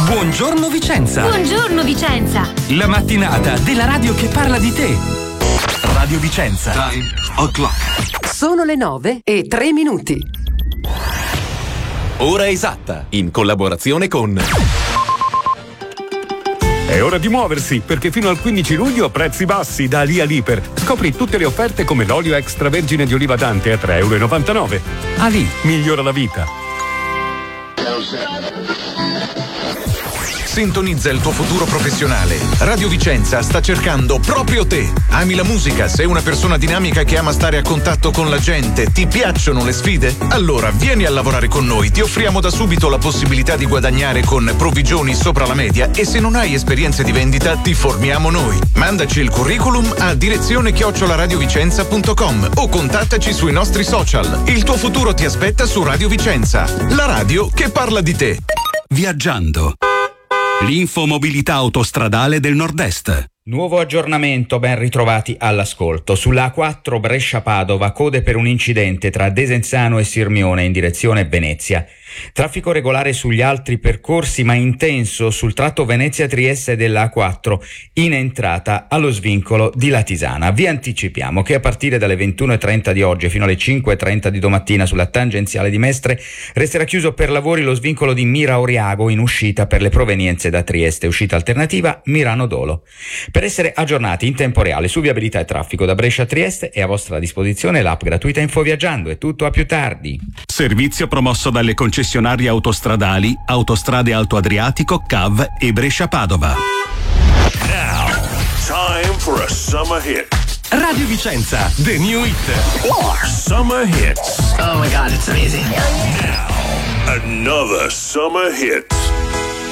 Buongiorno Vicenza. Buongiorno Vicenza. La mattinata della radio che parla di te. Radio Vicenza. Time o'clock. Sono le 9:03. Ora esatta, in collaborazione con... È ora di muoversi, perché fino al 15 luglio prezzi bassi da Ali Aliper. Scopri tutte le offerte come l'olio extravergine di oliva Dante a €3,99. Ali migliora la vita. Sintonizza il tuo futuro professionale. Radio Vicenza sta cercando proprio te. Ami la musica? Sei una persona dinamica che ama stare a contatto con la gente? Ti piacciono le sfide? Allora vieni a lavorare con noi. Ti offriamo da subito la possibilità di guadagnare con provvigioni sopra la media e se non hai esperienze di vendita ti formiamo noi. Mandaci il curriculum a direzione@radiovicenza.com o contattaci sui nostri social. Il tuo futuro ti aspetta su Radio Vicenza, la radio che parla di te. Viaggiando. L'infomobilità autostradale del Nord-Est. Nuovo aggiornamento, ben ritrovati all'ascolto. Sulla A4 Brescia-Padova, code per un incidente tra Desenzano e Sirmione in direzione Venezia. Traffico regolare sugli altri percorsi ma intenso sul tratto Venezia-Trieste della A4 in entrata allo svincolo di Latisana. Vi anticipiamo che a partire dalle 21:30 di oggi fino alle 5:30 di domattina sulla tangenziale di Mestre resterà chiuso per lavori lo svincolo di Mira Oriago in uscita per le provenienze da Trieste, uscita alternativa Mirano Dolo. Per essere aggiornati in tempo reale su viabilità e traffico da Brescia a Trieste è a vostra disposizione l'app gratuita Infoviaggiando. È tutto, a più tardi. Servizio promosso dalle concessionarie autostradali Autostrade Alto Adriatico, CAV e Brescia-Padova. Now, time for a summer hit. Radio Vicenza, the new hit. Summer hits. Oh my God, it's amazing. Now, another summer hit.